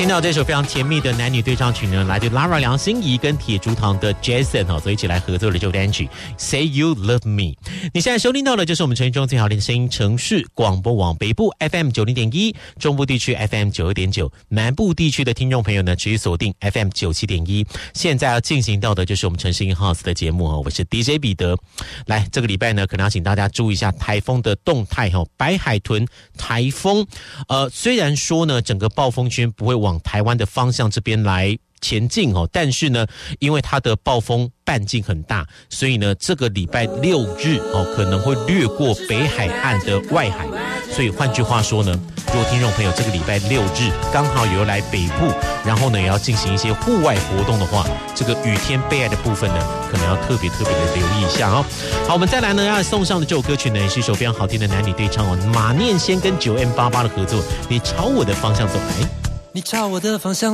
听到这首非常甜蜜的男女对唱曲呢，来自 Lara 梁心颐跟铁竹堂的 Jason 所以一起来合作的这首单曲 Say You Love Me。 你现在收听到的就是我们城市中最好听的声音城市广播网，北部 FM 90.1，中部地区 FM 92.9，南部地区的听众朋友呢持续锁定 FM 97.1。现在要进行到的就是我们城市 in house 的节目我是 DJ 彼得。来，这个礼拜呢可能要请大家注意一下台风的动态白海豚台风虽然说呢整个暴风圈不会往台湾的方向这边来前进但是呢因为它的暴风半径很大，所以呢这个礼拜6日可能会掠过北海岸的外海。所以换句话说呢，如果听众朋友这个礼拜6日刚好有来北部，然后呢也要进行一些户外活动的话，这个雨天备案的部分呢可能要特别的留意一下好，我们再来呢要送上的这首歌曲呢也是一首非常好听的男女对唱马念先跟9M88的合作，你朝我的方向走来， 你朝我的方向